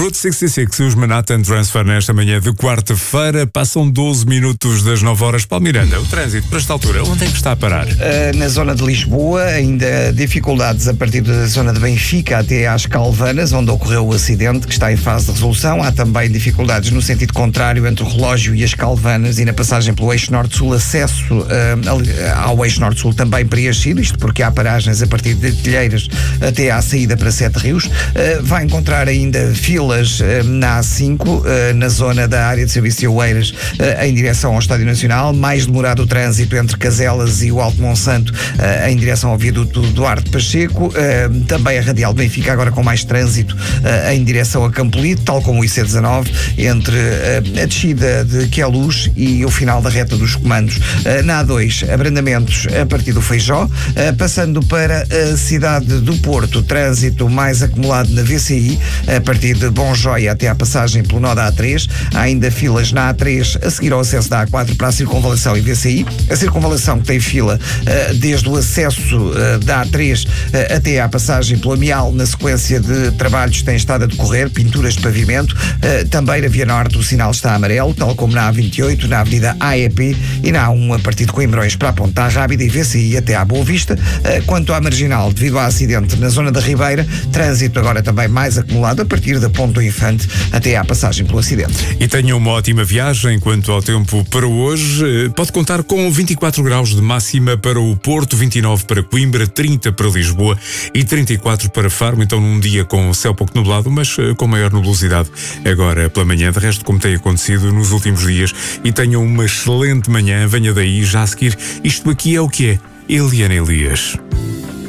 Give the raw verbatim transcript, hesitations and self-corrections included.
Route sessenta e seis, os Manhattan Transfer nesta manhã de quarta-feira. Passam doze minutos das nove horas. Paulo Miranda, o trânsito para esta altura, onde é que está a parar? Uh, na zona de Lisboa, ainda dificuldades a partir da zona de Benfica até às Calvanas, onde ocorreu o acidente, que está em fase de resolução. Há também dificuldades no sentido contrário entre o Relógio e as Calvanas, e na passagem pelo eixo norte-sul, acesso uh, ao eixo norte-sul também preenchido, isto porque há paragens a partir de Telheiras até à saída para Sete Rios. Uh, vai encontrar ainda filas uh, na A cinco, uh, na zona da área de serviço de Oeiras, uh, em direção ao Estádio Nacional. Mais demorado o trânsito entre Caselas e o Alto Monsanto, uh, em direção ao viaduto Duarte Pacheco. Uh, também a Radial de Benfica, agora com mais trânsito uh, em direção a Campolide, tal como o I C dezanove, entre uh, a descida de Queluz e o final da reta dos comandos. Uh, na A dois, abrandamentos a partir do Feijó, uh, passando para a cidade do Porto, trânsito mais acumulado na V C I, a partir de Bom Joia até à passagem pelo nó da A três. Há ainda filas na A três a seguir ao acesso da A quatro para a circunvalação e V C I. A circunvalação que tem fila uh, desde o acesso uh, da A três uh, até à passagem pelo Amial, na sequência de trabalhos que têm estado a decorrer, pinturas de pavimento. Uh, também na Via Norte o sinal está amarelo, tal como na A vinte e oito, na Avenida A E P e na A um a partir de Coimbrões para a Ponta Rábida e V C I até à Boa Vista. Uh, quanto à Marginal, devido ao acidente na zona da Ribeira, trânsito agora também mais acumulado a partir da Ponte do Infante até à passagem pelo acidente. E tenha uma ótima viagem. Quanto ao tempo para hoje, pode contar com vinte e quatro graus de máxima para o Porto, vinte e nove para Coimbra, trinta para Lisboa e trinta e quatro para Faro. Então num dia com céu pouco nublado, mas com maior nebulosidade agora pela manhã, de resto como tem acontecido nos últimos dias. E tenham uma excelente manhã. Venha daí já a seguir. Isto aqui é o que é Eliana Elias.